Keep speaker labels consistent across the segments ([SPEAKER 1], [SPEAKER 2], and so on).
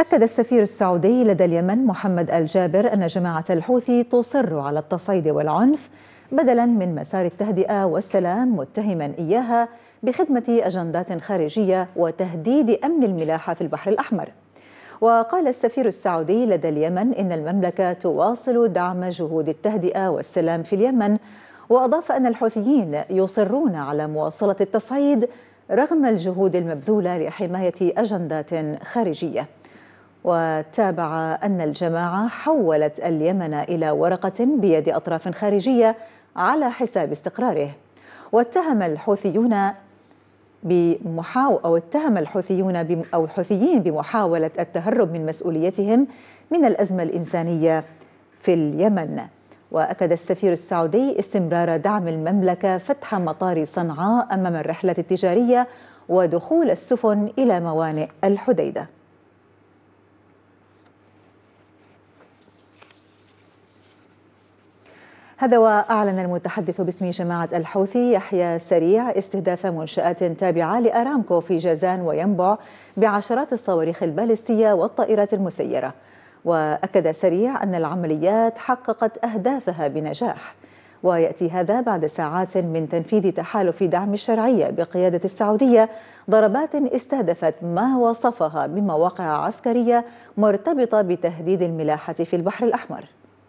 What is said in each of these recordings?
[SPEAKER 1] أكد السفير السعودي لدى اليمن محمد الجابر أن جماعة الحوثي تصر على التصعيد والعنف بدلا من مسار التهدئة والسلام، متهما إياها بخدمة أجندات خارجية وتهديد أمن الملاحة في البحر الأحمر. وقال السفير السعودي لدى اليمن إن المملكة تواصل دعم جهود التهدئة والسلام في اليمن، وأضاف أن الحوثيين يصرون على مواصلة التصعيد رغم الجهود المبذولة لحماية أجندات خارجية. وتابع أن الجماعة حولت اليمن إلى ورقة بيد أطراف خارجية على حساب استقراره. واتهم الحوثيين بمحاولة التهرب من مسؤوليتهم من الأزمة الإنسانية في اليمن. وأكد السفير السعودي استمرار دعم المملكة فتح مطار صنعاء أمام الرحلة التجارية ودخول السفن إلى موانئ الحديدة. هذا وأعلن المتحدث باسم جماعة الحوثي يحيى سريع استهداف منشآت تابعة لأرامكو في جازان وينبع بعشرات الصواريخ البالستية والطائرات المسيرة. وأكد سريع أن العمليات حققت أهدافها بنجاح، ويأتي هذا بعد ساعات من تنفيذ تحالف دعم الشرعية بقيادة السعودية ضربات استهدفت ما وصفها بمواقع عسكرية مرتبطة بتهديد الملاحة في البحر الأحمر.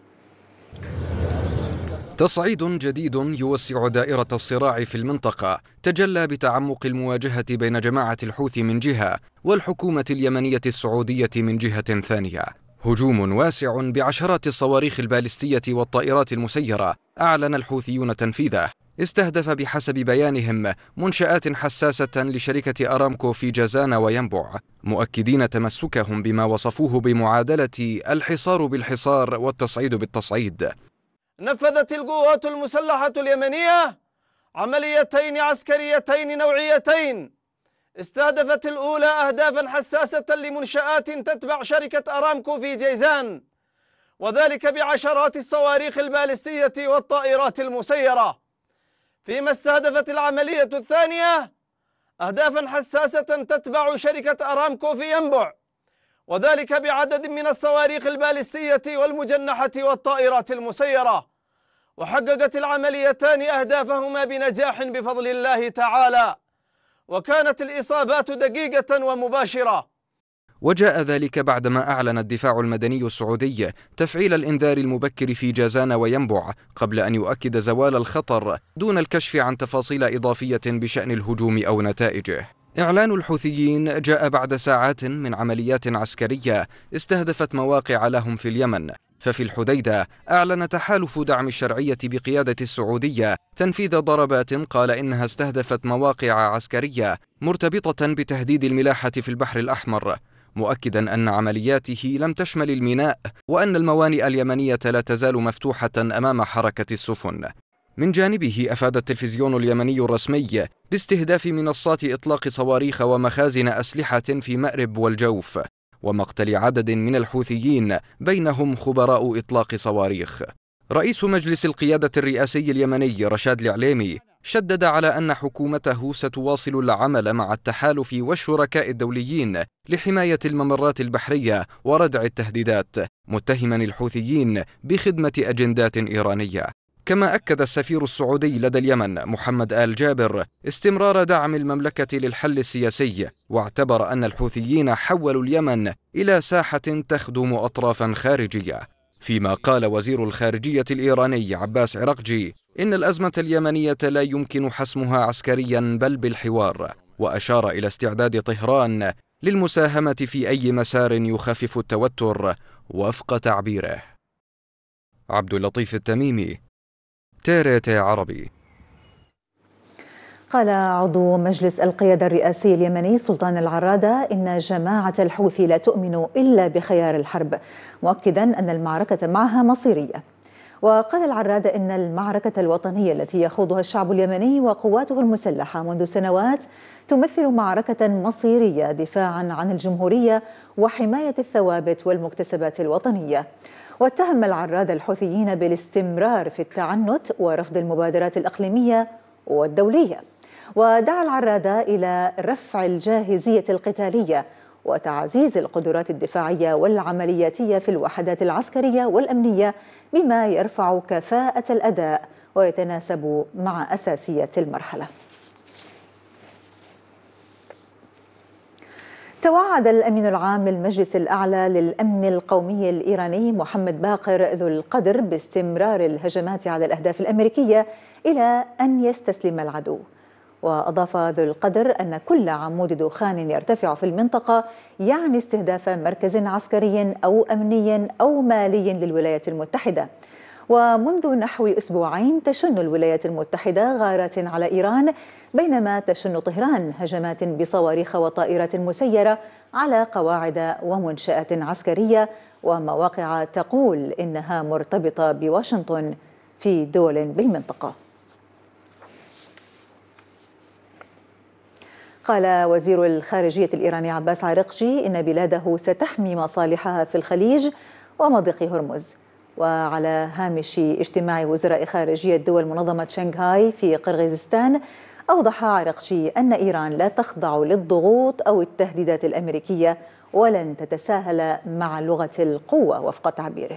[SPEAKER 2] تصعيد جديد يوسع دائرة الصراع في المنطقة تجلى بتعمق المواجهة بين جماعة الحوثي من جهة والحكومة اليمنية السعودية من جهة ثانية. هجوم واسع بعشرات الصواريخ البالستية والطائرات المسيرة أعلن الحوثيون تنفيذه، استهدف بحسب بيانهم منشآت حساسة لشركة أرامكو في جازان وينبع، مؤكدين تمسكهم بما وصفوه بمعادلة الحصار بالحصار والتصعيد بالتصعيد.
[SPEAKER 3] نفذت القوات المسلحة اليمنية عمليتين عسكريتين نوعيتين، استهدفت الأولى أهدافا حساسة لمنشآت تتبع شركة أرامكو في جيزان، وذلك بعشرات الصواريخ البالستية والطائرات المسيرة، فيما استهدفت العملية الثانية أهدافا حساسة تتبع شركة أرامكو في ينبع، وذلك بعدد من الصواريخ البالستية والمجنحة والطائرات المسيرة. وحققت العمليتان أهدافهما بنجاح بفضل الله تعالى، وكانت الإصابات دقيقة ومباشرة.
[SPEAKER 2] وجاء ذلك بعدما أعلن الدفاع المدني السعودي تفعيل الإنذار المبكر في جازان وينبع قبل أن يؤكد زوال الخطر دون الكشف عن تفاصيل إضافية بشأن الهجوم أو نتائجه. إعلان الحوثيين جاء بعد ساعات من عمليات عسكرية استهدفت مواقع لهم في اليمن. ففي الحديدة أعلن تحالف دعم الشرعية بقيادة السعودية تنفيذ ضربات قال إنها استهدفت مواقع عسكرية مرتبطة بتهديد الملاحة في البحر الأحمر، مؤكدا أن عملياته لم تشمل الميناء وأن الموانئ اليمنية لا تزال مفتوحة أمام حركة السفن. من جانبه أفاد التلفزيون اليمني الرسمي باستهداف منصات إطلاق صواريخ ومخازن أسلحة في مأرب والجوف، ومقتل عدد من الحوثيين بينهم خبراء إطلاق صواريخ. رئيس مجلس القيادة الرئاسي اليمني رشاد العليمي شدد على أن حكومته ستواصل العمل مع التحالف والشركاء الدوليين لحماية الممرات البحرية وردع التهديدات، متهما الحوثيين بخدمة أجندات إيرانية. كما أكد السفير السعودي لدى اليمن محمد الجابر استمرار دعم المملكة للحل السياسي، واعتبر أن الحوثيين حولوا اليمن إلى ساحة تخدم أطرافا خارجية. فيما قال وزير الخارجية الإيراني عباس عراقجي إن الأزمة اليمنية لا يمكن حسمها عسكريا بل بالحوار، وأشار إلى استعداد طهران للمساهمة في أي مسار يخفف التوتر وفق تعبيره. عبد اللطيف التميمي، TRT عربي.
[SPEAKER 1] قال عضو مجلس القيادة الرئاسي اليمني سلطان العرادة إن جماعة الحوثي لا تؤمن إلا بخيار الحرب، مؤكدا أن المعركة معها مصيرية. وقال العرادة إن المعركة الوطنية التي يخوضها الشعب اليمني وقواته المسلحة منذ سنوات تمثل معركة مصيرية دفاعا عن الجمهورية وحماية الثوابت والمكتسبات الوطنية. واتهم العرادة الحوثيين بالاستمرار في التعنت ورفض المبادرات الإقليمية والدولية. ودعا العرادة إلى رفع الجاهزية القتالية وتعزيز القدرات الدفاعية والعملياتية في الوحدات العسكرية والأمنية بما يرفع كفاءة الأداء ويتناسب مع أساسية المرحلة. توعد الأمين العام للمجلس الأعلى للأمن القومي الإيراني محمد باقر ذو القدر باستمرار الهجمات على الأهداف الأمريكية إلى أن يستسلم العدو. وأضاف ذو القدر أن كل عمود دخان يرتفع في المنطقة يعني استهداف مركز عسكري أو أمني أو مالي للولايات المتحدة. ومنذ نحو أسبوعين تشن الولايات المتحدة غارات على إيران، بينما تشن طهران هجمات بصواريخ وطائرات مسيرة على قواعد ومنشآت عسكرية ومواقع تقول إنها مرتبطة بواشنطن في دول بالمنطقة. قال وزير الخارجية الإيراني عباس عرقجي إن بلاده ستحمي مصالحها في الخليج ومضيق هرمز. وعلى هامش اجتماع وزراء خارجية دول منظمة شنغهاي في قرغيزستان، أوضح عرقجي أن إيران لا تخضع للضغوط أو التهديدات الأمريكية ولن تتساهل مع لغة القوة وفق تعبيره.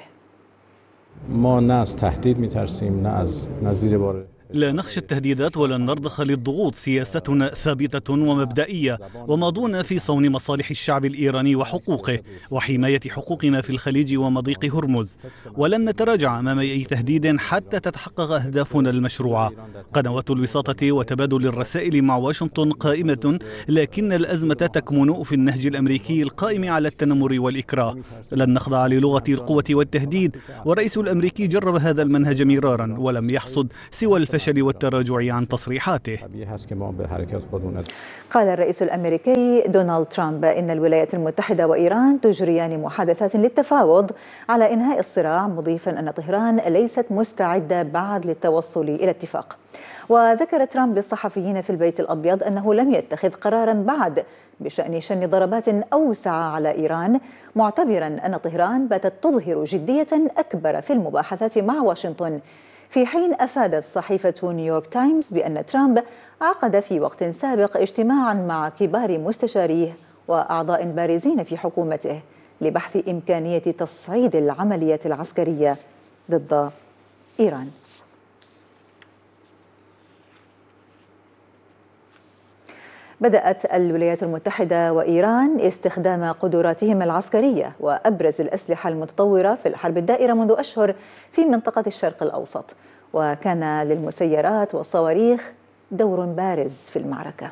[SPEAKER 4] لا نخشى التهديدات ولا نرضخ للضغوط، سياستنا ثابتة ومبدئية وماضون في صون مصالح الشعب الإيراني وحقوقه وحماية حقوقنا في الخليج ومضيق هرمز، ولن نتراجع أمام أي تهديد حتى تتحقق أهدافنا المشروعة. قنوات الوساطة وتبادل الرسائل مع واشنطن قائمة، لكن الأزمة تكمن في النهج الأمريكي القائم على التنمر والإكراه. لن نخضع للغة القوة والتهديد، والرئيس الأمريكي جرب هذا المنهج مرارا ولم يحصد سوى الفشل والتراجع عن تصريحاته.
[SPEAKER 1] قال الرئيس الأمريكي دونالد ترامب إن الولايات المتحدة وإيران تجريان محادثات للتفاوض على إنهاء الصراع، مضيفا أن طهران ليست مستعدة بعد للتوصل إلى اتفاق. وذكر ترامب للصحفيين في البيت الأبيض أنه لم يتخذ قرارا بعد بشأن شن ضربات أوسع على إيران، معتبرا أن طهران باتت تظهر جدية أكبر في المباحثات مع واشنطن، في حين أفادت صحيفة نيويورك تايمز بأن ترامب عقد في وقت سابق اجتماعا مع كبار مستشاريه وأعضاء بارزين في حكومته لبحث إمكانية تصعيد العمليات العسكرية ضد إيران. بدأت الولايات المتحدة وإيران استخدام قدراتهما العسكرية وأبرز الأسلحة المتطورة في الحرب الدائرة منذ أشهر في منطقة الشرق الأوسط، وكان للمسيرات والصواريخ دور بارز في المعركة.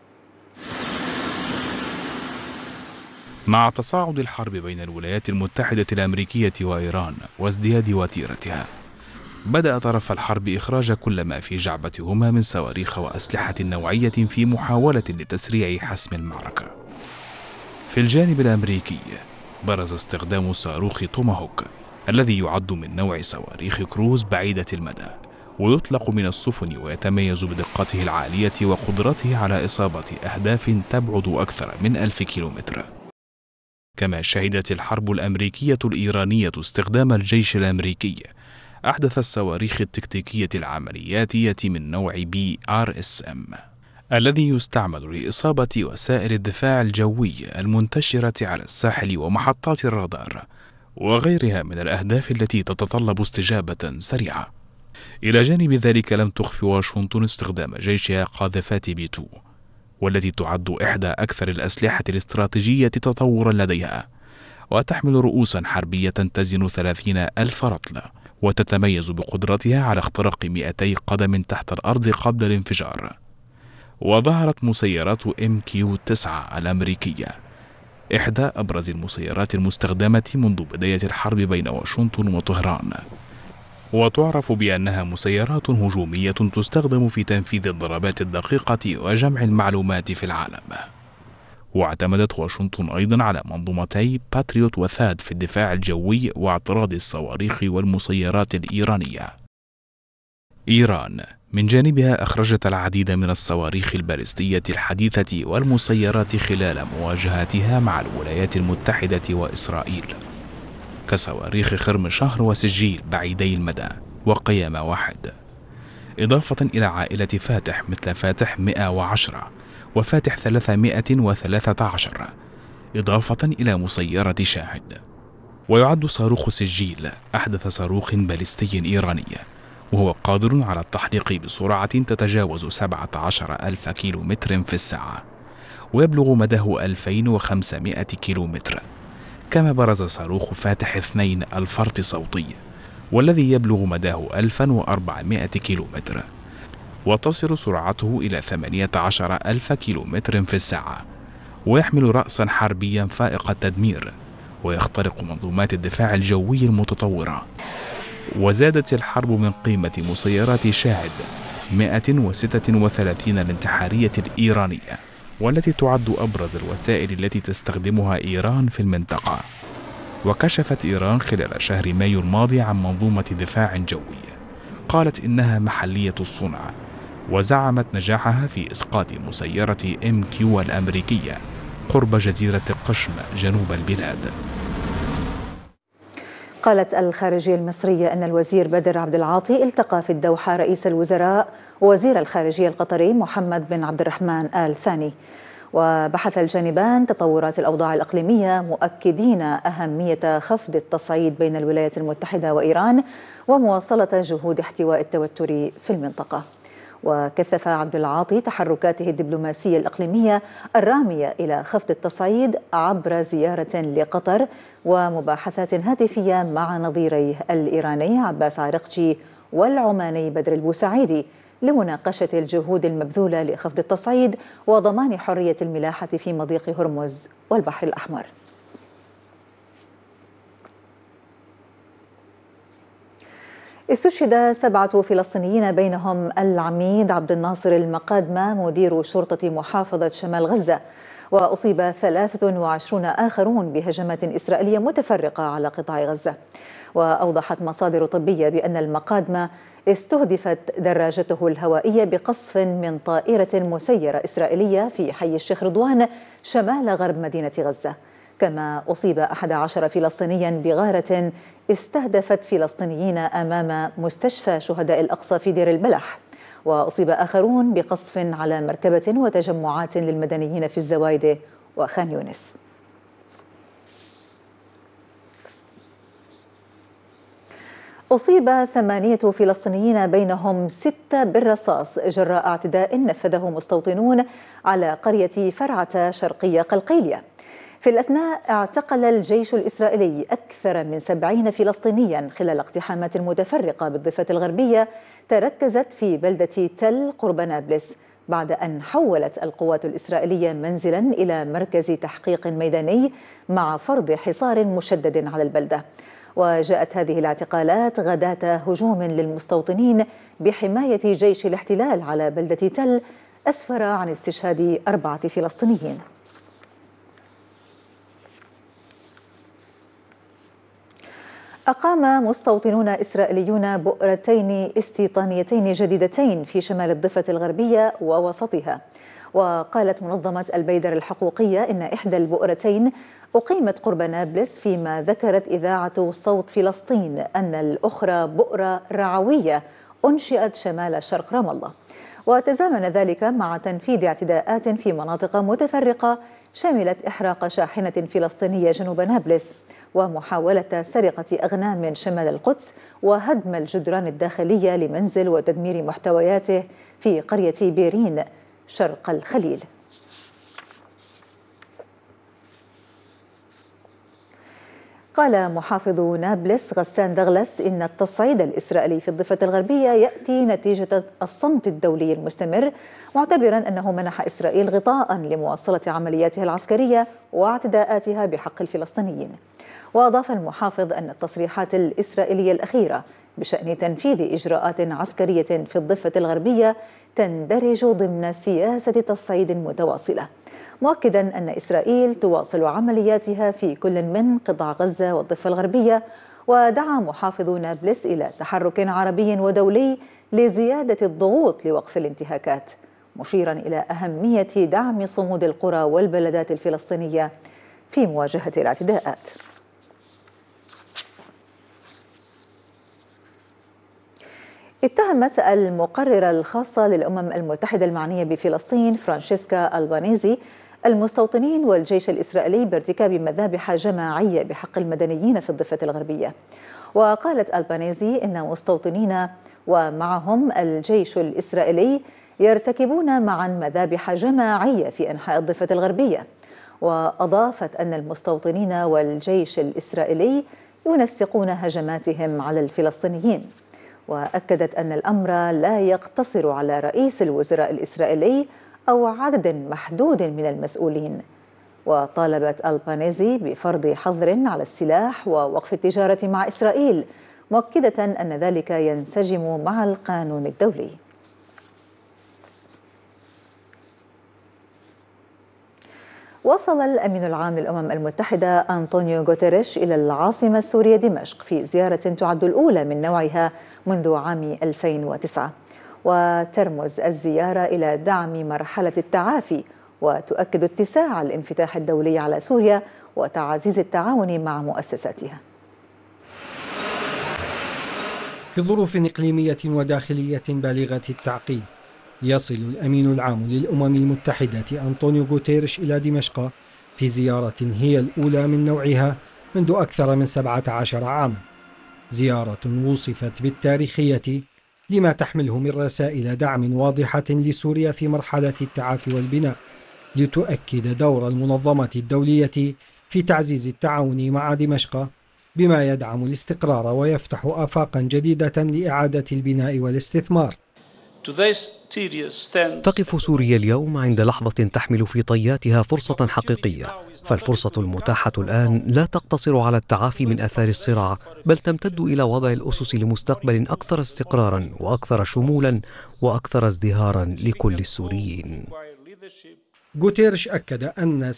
[SPEAKER 5] مع تصاعد الحرب بين الولايات المتحدة الأمريكية وإيران وازدياد وتيرتها، بدأ طرف الحرب إخراج كل ما في جعبتهما من صواريخ وأسلحة نوعية في محاولة لتسريع حسم المعركة. في الجانب الأمريكي برز استخدام صاروخ توماهوك الذي يعد من نوع صواريخ كروز بعيدة المدى، ويطلق من السفن ويتميز بدقته العالية وقدرته على إصابة أهداف تبعد أكثر من 1000 كيلومتر. كما شهدت الحرب الأمريكية الإيرانية استخدام الجيش الأمريكي أحدث الصواريخ التكتيكية العملياتية من نوع BRSM الذي يستعمل لإصابة وسائل الدفاع الجوي المنتشرة على الساحل ومحطات الرادار وغيرها من الأهداف التي تتطلب استجابة سريعة. إلى جانب ذلك لم تخف واشنطن استخدام جيشها قاذفات B2 والتي تعد إحدى أكثر الأسلحة الاستراتيجية تطورا لديها، وتحمل رؤوسا حربية تزن 30,000 رطل، وتتميز بقدرتها على اختراق 200 قدم تحت الأرض قبل الانفجار. وظهرت مسيرات MQ-9 الأمريكية، إحدى أبرز المسيرات المستخدمة منذ بداية الحرب بين واشنطن وطهران، وتعرف بأنها مسيرات هجومية تستخدم في تنفيذ الضربات الدقيقة وجمع المعلومات في العالم. واعتمدت واشنطن أيضا على منظومتي باتريوت وثاد في الدفاع الجوي واعتراض الصواريخ والمسيرات الإيرانية. إيران من جانبها أخرجت العديد من الصواريخ البالستية الحديثة والمسيرات خلال مواجهاتها مع الولايات المتحدة وإسرائيل، كصواريخ خرم شهر وسجيل بعيدي المدى وقيامة واحد، إضافة إلى عائلة فاتح مثل فاتح 110 وفاتح 313، إضافة إلى مسيرة شاهد. ويعد صاروخ سجيل أحدث صاروخ باليستي إيراني، وهو قادر على التحليق بسرعة تتجاوز 17,000 كيلومتر في الساعة، ويبلغ مداه 2500 كيلومتر. كما برز صاروخ فاتح 2 الفرط صوتي، والذي يبلغ مداه 1400 كيلومتر، وتصل سرعته إلى 18,000 كيلومتر في الساعة، ويحمل رأسا حربيا فائق التدمير، ويخترق منظومات الدفاع الجوي المتطورة. وزادت الحرب من قيمة مسيرات شاهد 136 الانتحارية الإيرانية، والتي تعد أبرز الوسائل التي تستخدمها إيران في المنطقة. وكشفت إيران خلال شهر مايو الماضي عن منظومة دفاع جوي قالت إنها محلية الصنع، وزعمت نجاحها في إسقاط مسيرة MQ الأمريكية قرب جزيرة قشم جنوب البلاد.
[SPEAKER 1] قالت الخارجية المصرية أن الوزير بدر عبد العاطي التقى في الدوحة رئيس الوزراء ووزير الخارجية القطري محمد بن عبد الرحمن آل ثاني، وبحث الجانبان تطورات الأوضاع الإقليمية مؤكدين أهمية خفض التصعيد بين الولايات المتحدة وإيران ومواصلة جهود احتواء التوتر في المنطقة. وكثف عبد العاطي تحركاته الدبلوماسية الإقليمية الرامية إلى خفض التصعيد عبر زيارة لقطر ومباحثات هاتفية مع نظيريه الإيراني عباس عرقجي والعماني بدر البوسعيدي لمناقشة الجهود المبذولة لخفض التصعيد وضمان حرية الملاحة في مضيق هرمز والبحر الأحمر. استشهد 7 فلسطينيين بينهم العميد عبد الناصر المقادمة مدير شرطة محافظة شمال غزة، وأصيب 23 آخرون بهجمات إسرائيلية متفرقة على قطاع غزة. وأوضحت مصادر طبية بأن المقادمة استهدفت دراجته الهوائية بقصف من طائرة مسيرة إسرائيلية في حي الشيخ رضوان شمال غرب مدينة غزة. كما أصيب 11 فلسطينيا بغارة استهدفت فلسطينيين أمام مستشفى شهداء الأقصى في دير البلح، وأصيب آخرون بقصف على مركبة وتجمعات للمدنيين في الزوايدة وخان يونس. أصيب 8 فلسطينيين بينهم 6 بالرصاص جراء اعتداء نفذه مستوطنون على قرية فرعة شرقية قلقيلية. في الأثناء اعتقل الجيش الإسرائيلي أكثر من 70 فلسطينيا خلال اقتحامات متفرقة بالضفة الغربية تركزت في بلدة تل قرب نابلس، بعد أن حولت القوات الإسرائيلية منزلا إلى مركز تحقيق ميداني مع فرض حصار مشدد على البلدة. وجاءت هذه الاعتقالات غداة هجوم للمستوطنين بحماية جيش الاحتلال على بلدة تل أسفر عن استشهاد 4 فلسطينيين. أقام مستوطنون إسرائيليون بؤرتين استيطانيتين جديدتين في شمال الضفة الغربية ووسطها. وقالت منظمة البيدر الحقوقية إن إحدى البؤرتين أقيمت قرب نابلس، فيما ذكرت إذاعة صوت فلسطين أن الأخرى بؤرة رعوية أنشئت شمال شرق رام الله. وتزامن ذلك مع تنفيذ اعتداءات في مناطق متفرقة شملت إحراق شاحنة فلسطينية جنوب نابلس ومحاولة سرقة أغنام شمال القدس وهدم الجدران الداخلية لمنزل وتدمير محتوياته في قرية بيرين شرق الخليل. قال محافظ نابلس غسان دغلس إن التصعيد الإسرائيلي في الضفة الغربية يأتي نتيجة الصمت الدولي المستمر، معتبرا أنه منح إسرائيل غطاء لمواصلة عملياتها العسكرية واعتداءاتها بحق الفلسطينيين. وأضاف المحافظ أن التصريحات الإسرائيلية الأخيرة بشأن تنفيذ إجراءات عسكرية في الضفة الغربية تندرج ضمن سياسة تصعيد متواصلة، مؤكدا أن إسرائيل تواصل عملياتها في كل من قطاع غزة والضفة الغربية. ودعا محافظ نابلس إلى تحرك عربي ودولي لزيادة الضغوط لوقف الانتهاكات، مشيرا إلى أهمية دعم صمود القرى والبلدات الفلسطينية في مواجهة الاعتداءات. اتهمت المقررة الخاصة للأمم المتحدة المعنية بفلسطين فرانشيسكا ألبانيزي المستوطنين والجيش الإسرائيلي بارتكاب مذابح جماعية بحق المدنيين في الضفة الغربية. وقالت ألبانيزي إن مستوطنين ومعهم الجيش الإسرائيلي يرتكبون معا مذابح جماعية في أنحاء الضفة الغربية. وأضافت أن المستوطنين والجيش الإسرائيلي ينسقون هجماتهم على الفلسطينيين. وأكدت أن الأمر لا يقتصر على رئيس الوزراء الإسرائيلي أو عدد محدود من المسؤولين. وطالبت ألبانيزي بفرض حظر على السلاح ووقف التجارة مع إسرائيل، مؤكدة أن ذلك ينسجم مع القانون الدولي. وصل الأمين العام للأمم المتحدة أنطونيو غوتيريش إلى العاصمة السورية دمشق في زيارة تعد الأولى من نوعها منذ عام 2009. وترمز الزيارة إلى دعم مرحلة التعافي، وتؤكد اتساع الانفتاح الدولي على سوريا وتعزيز التعاون مع مؤسساتها.
[SPEAKER 6] في ظروف إقليمية وداخلية بالغة التعقيد، يصل الأمين العام للأمم المتحدة أنطونيو غوتيريش إلى دمشق في زيارة هي الأولى من نوعها منذ أكثر من 17 عاما. زيارة وصفت بالتاريخية لما تحمله من رسائل دعم واضحة لسوريا في مرحلة التعافي والبناء، لتؤكد دور المنظمة الدولية في تعزيز التعاون مع دمشق بما يدعم الاستقرار ويفتح آفاقا جديدة لإعادة البناء والاستثمار.
[SPEAKER 7] تقف سوريا اليوم عند لحظة تحمل في طياتها فرصة حقيقية، فالفرصة المتاحة الآن لا تقتصر على التعافي من آثار الصراع، بل تمتد إلى وضع الأسس لمستقبل أكثر استقرارا وأكثر شمولا وأكثر ازدهارا لكل السوريين.
[SPEAKER 6] غوتيريش أكد أن